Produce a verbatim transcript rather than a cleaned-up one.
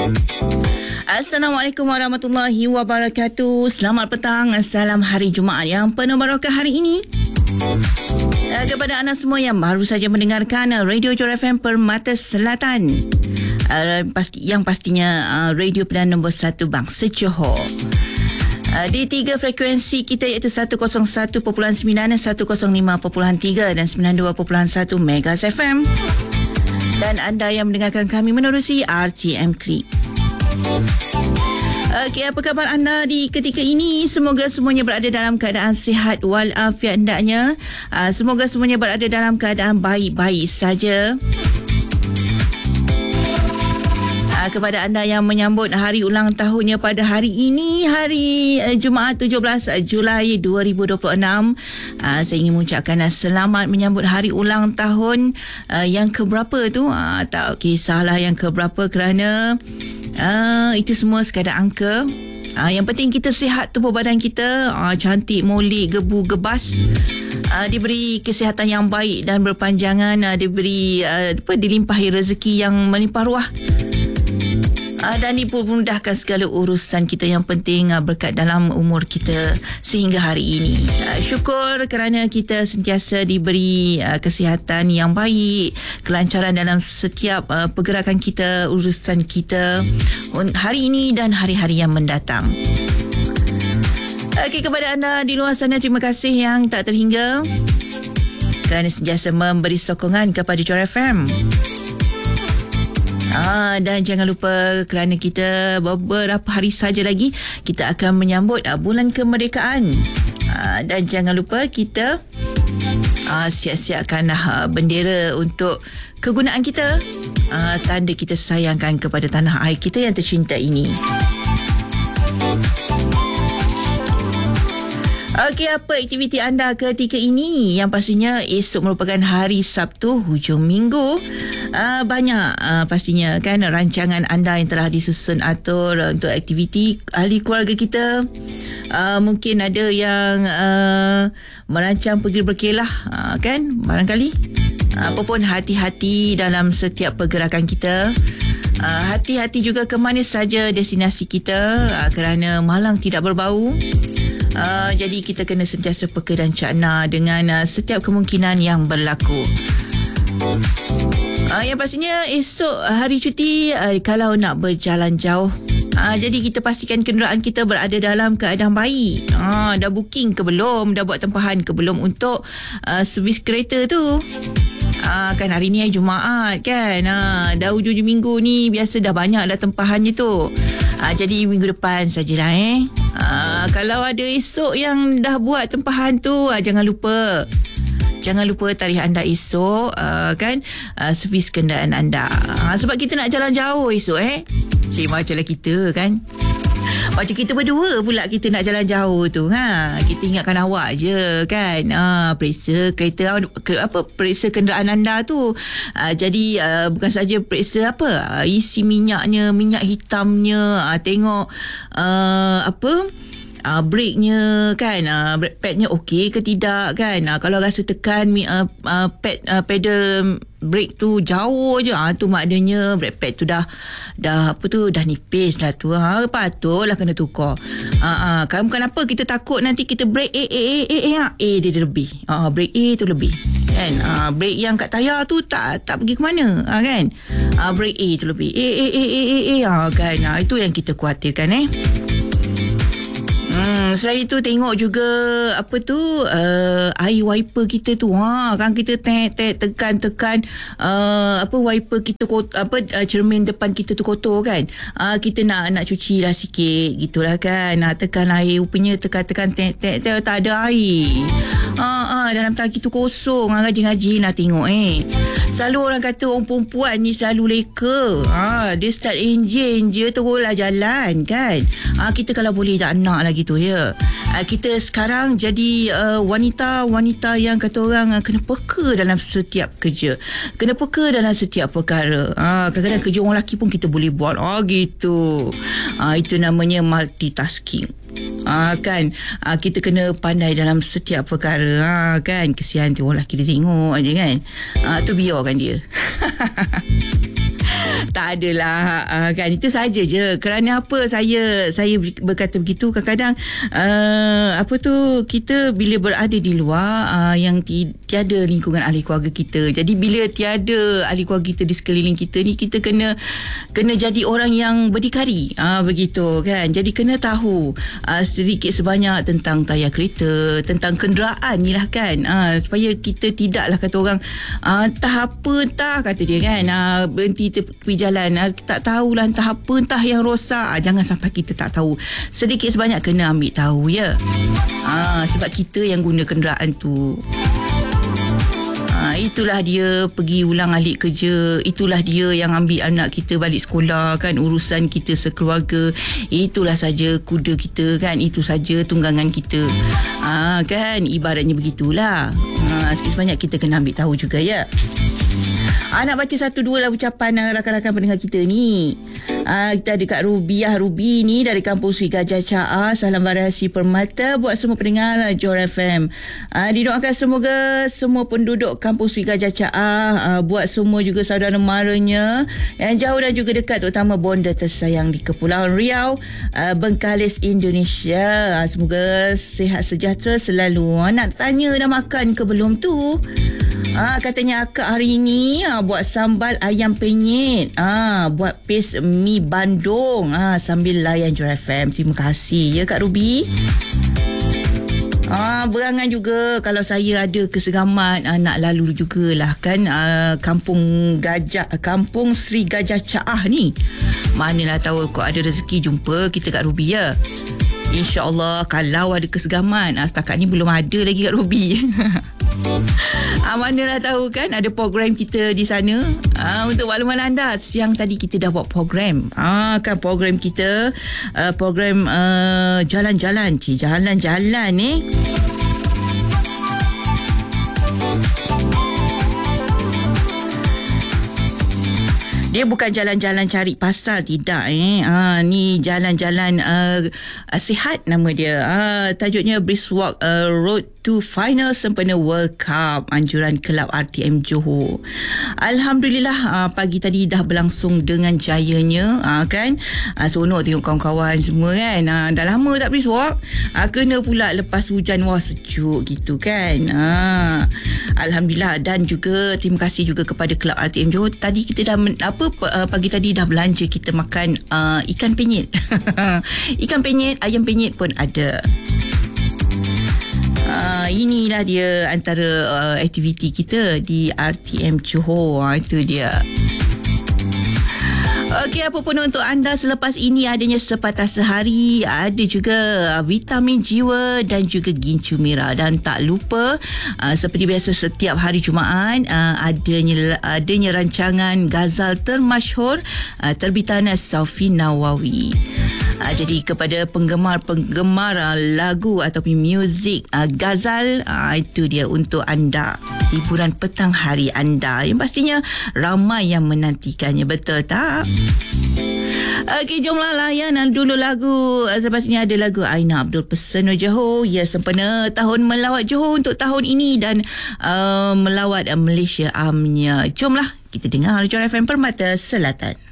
Assalamualaikum warahmatullahi wabarakatuh. Selamat petang. Salam hari Jumaat yang penuh barakah hari ini. Uh, kepada anda semua yang baru saja mendengarkan uh, Radio Johor F M Permata Selatan. Uh, pasti, yang pastinya uh, radio pilihan nombor satu bangsa Johor. Uh, di tiga frekuensi kita iaitu seratus satu perpuluhan sembilan, seratus lima perpuluhan tiga dan sembilan puluh dua perpuluhan satu Megas F M. Dan anda yang mendengarkan kami menerusi R T M Klik. Okey, apa khabar anda di ketika ini? Semoga semuanya berada dalam keadaan sihat walafiat hendaknya. Uh, semoga semuanya berada dalam keadaan baik-baik saja. Uh, kepada anda yang menyambut hari ulang tahunnya pada hari ini, hari uh, Jumaat tujuh belas Julai dua ribu dua puluh enam, uh, saya ingin mengucapkan uh, selamat menyambut hari ulang tahun uh, yang keberapa tu? Uh, tak kisahlah yang keberapa kerana Uh, itu semua sekadar angka. Uh, yang penting kita sihat tubuh badan kita, uh, cantik, molek, gebu, gebas, uh, diberi kesihatan yang baik dan berpanjangan, uh, diberi uh, apa, dilimpahi rezeki yang melimpah ruah, uh, dan dimudahkan segala urusan kita. Yang penting uh, berkat dalam umur kita sehingga hari ini. Uh, syukur kerana kita sentiasa diberi uh, kesihatan yang baik, kelancaran dalam setiap uh, pergerakan kita, urusan kita hari ini dan hari-hari yang mendatang. Okey, kepada anda di luar sana, terima kasih yang tak terhingga kerana sentiasa memberi sokongan kepada Johor F M. Ah, dan jangan lupa kerana kita beberapa hari saja lagi kita akan menyambut uh, bulan kemerdekaan. Ah, dan jangan lupa kita uh, siap-siapkan uh, bendera untuk kegunaan kita, uh, tanda kita sayangkan kepada tanah air kita yang tercinta ini. Okey, apa aktiviti anda ketika ini? Yang pastinya esok merupakan hari Sabtu hujung minggu. Uh, banyak uh, pastinya kan rancangan anda yang telah disusun atur uh, untuk aktiviti ahli keluarga kita. Uh, mungkin ada yang uh, merancang pergi berkelah, uh, kan? Barangkali. Apa pun, hati-hati dalam setiap pergerakan kita. Uh, hati-hati juga ke mana saja destinasi kita, uh, kerana malang tidak berbau. Uh, jadi kita kena sentiasa peka dan cakna dengan uh, setiap kemungkinan yang berlaku. Uh, yang pastinya esok hari cuti, uh, kalau nak berjalan jauh, uh, jadi kita pastikan kenderaan kita berada dalam keadaan baik. Uh, dah booking ke belum? Dah buat tempahan ke belum untuk uh, servis kereta tu? Ah, kan hari ni hari Jumaat kan, ah, dah hujung minggu ni biasa dah banyak dah tempahannya tu. Ah, jadi minggu depan sajalah eh. Ah, kalau ada esok yang dah buat tempahan tu, ah, jangan lupa Jangan lupa tarikh anda esok, uh, kan, uh, servis kenderaan anda. Uh, sebab kita nak jalan jauh esok eh. Cik, macamlah kita kan. Macam kita berdua pula kita nak jalan jauh tu. Ha, kita ingatkan awak je kan. Ha, periksa kereta ke, apa periksa kenderaan anda tu. Ha, jadi uh, bukan saja periksa apa, uh, isi minyaknya, minyak hitamnya, uh, tengok uh, apa Uh, brake-nya kan, uh, brake pad-nya okey ke tidak kan. Uh, kalau rasa tekan uh, uh, pad uh, pedal brake tu jauh je, ah uh, tu maknanya brake pad tu dah dah apa tu dah nipis dah tu. Ha, uh, patutlah kena tukar. Ah uh, uh, kan bukan apa kita takut nanti kita brake A A A A A A dia, dia lebih. Ah uh, brake A tu lebih. Kan? Ah uh, brake yang kat tayar tu tak tak pergi ke mana, ah uh, kan? Ah uh, brake A tu lebih. A A A A A A ah kan. Uh, itu yang kita khawatirkan eh. Hmm, selain itu tengok juga apa tu uh, air wiper kita tu, ha kan kita tek tek tekan tekan uh, apa wiper kita kot, apa uh, cermin depan kita tu kotor kan, uh, kita nak nak cuci lah sikit gitulah kan, nak tekan air rupanya tekan tekan tek tek tek tak ada air. Ah, ah, dalam tangki tu kosong, ngaji-ngaji nak tengok eh. Selalu orang kata orang perempuan ni selalu leka. Ah, dia start enjin je teruslah jalan kan. Ah, kita kalau boleh tak nak lagi tu ya. Ah, kita sekarang jadi uh, wanita-wanita yang kata orang uh, kena peka dalam setiap kerja. Kena peka dalam setiap perkara. Ah, kadang-kadang kerja orang lelaki pun kita boleh buat. Ah, gitu. Ah, itu namanya multitasking. Ah, kan ah, kita kena pandai dalam setiap perkara, ah, kan kesian tu orang lelaki dia tengok aje kan, ah, tu biarkan dia. Tak adalah uh, kan, itu saja je. Kerana apa saya saya berkata begitu, kadang-kadang uh, apa tu, kita bila berada di luar uh, yang ti, tiada lingkungan ahli keluarga kita. Jadi bila tiada ahli keluarga kita di sekeliling kita ni, kita kena kena jadi orang yang berdikari, uh, begitu kan. Jadi kena tahu uh, sedikit sebanyak tentang tayar kereta, tentang kenderaan ni lah kan, uh, supaya kita tidaklah kata orang uh, entah apa entah kata dia kan, uh, berhenti tepi jalan, uh, tak tahulah entah apa entah yang rosak. uh, jangan sampai kita tak tahu. Sedikit sebanyak kena ambil tahu ya, uh, sebab kita yang guna kenderaan tu. Ha, itulah dia pergi ulang alik kerja, itulah dia yang ambil anak kita balik sekolah kan, urusan kita sekeluarga, itulah saja kuda kita kan, itu saja tunggangan kita. Ha, kan ibaratnya begitulah. Ha, sikit sebanyak kita kena ambil tahu juga ya. Ha, nak baca satu dua lah ucapan rakan-rakan pendengar kita ni. Ah, kita ada Kak Rubiah Rubi ni dari Kampung Sri Gajah Caah. Salam variasi permata buat semua pendengar Johor F M. Ah, didoakan semoga semua penduduk Kampung Sri Gajah Caah, ah, buat semua juga saudara maranya yang jauh dan juga dekat, terutama bonda tersayang di Kepulauan Riau, ah, Bengkalis, Indonesia. Ah, semoga sihat sejahtera selalu. Ah, nak tanya dah makan ke belum tu? Ah, katanya akak hari ini ah, buat sambal ayam penyet, ah, buat paste mi Bandung, ah, sambil layan Johor F M. Terima kasih ya Kak Ruby. Ah, berangan juga kalau saya ada kesegaman ah, nak lalu jugalah kan, ah, Kampung Gajah, Kampung Sri Gajah Caah ni. Manalah tahu kau ada rezeki jumpa kita Kak Ruby ya. InsyaAllah kalau ada kesegaman. Ah, setakat ni belum ada lagi Kak Ruby. Ah, manalah tahu kan ada program kita di sana. Ah, untuk makluman anda, siang tadi kita dah buat program. Ah, kan program kita, uh, program uh, jalan-jalan. Cik, jalan-jalan ni. Eh. Dia bukan jalan-jalan cari pasal, tidak eh. Ah, ni jalan-jalan uh, sihat nama dia. Ah, tajuknya Brisk Walk uh, Road to Final sempena World Cup, anjuran Kelab R T M Johor. Alhamdulillah uh, pagi tadi dah berlangsung dengan jayanya, uh, kan. Uh, seronok tengok kawan-kawan semua kan. Uh, dah lama tak Brisk Walk. Uh, kena pula lepas hujan, wah sejuk gitu kan. Uh, Alhamdulillah, dan juga terima kasih juga kepada Kelab R T M Johor. Tadi kita dah men, apa uh, pagi tadi dah belanja kita makan uh, ikan penyet. Ikan penyet, ayam penyet pun ada. Uh, inilah dia antara uh, aktiviti kita di R T M Johor. Uh, itu dia. Okey, apa pun untuk anda selepas ini adanya Sepatah Sehari, ada juga uh, vitamin jiwa dan juga gincu merah. Dan tak lupa uh, seperti biasa setiap hari Jumaat uh, adanya adanya rancangan Ghazal termasyhur uh, terbitan Saufi Nawawi. Uh, jadi kepada penggemar-penggemar uh, lagu ataupun muzik uh, Ghazal, uh, itu dia untuk anda, hiburan petang hari anda yang pastinya ramai yang menantikannya, betul tak? Okey, jomlah layan dulu lagu. Selepas ini ada lagu Aina Abdul Pesona Johor. Ya, sempena tahun melawat Johor untuk tahun ini dan uh, melawat uh, Malaysia amnya. Jomlah kita dengar Johor F M Permata Selatan.